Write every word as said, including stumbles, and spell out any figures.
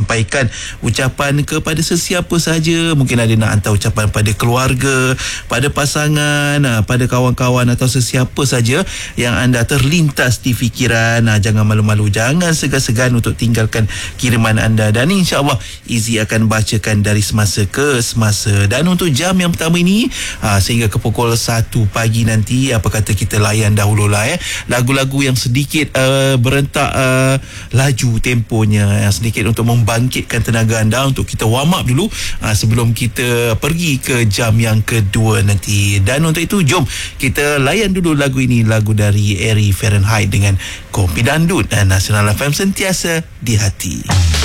sampaikan ucapan kepada sesiapa saja. Mungkin ada nak hantar ucapan pada keluarga, pada pasangan, pada kawan-kawan atau sesiapa saja yang anda terlintas di fikiran. Jangan malu-malu, jangan segan-segan untuk tinggalkan kiriman anda, dan insya-Allah Izzy akan bacakan dari semasa ke semasa. Dan untuk jam yang pertama ini ha, sehingga ke pukul satu pagi nanti, apa kata kita layan dahululah eh lagu-lagu yang sedikit uh, berentak uh, laju temponya, yang sedikit untuk membangkitkan tenaga anda untuk kita warm up dulu uh, sebelum kita pergi ke jam yang kedua nanti. Dan untuk itu jom kita layan dulu lagu ini, lagu dari Eri Fahrenheit dengan Kopi Dandut dan Nasional F M sentiasa di hati.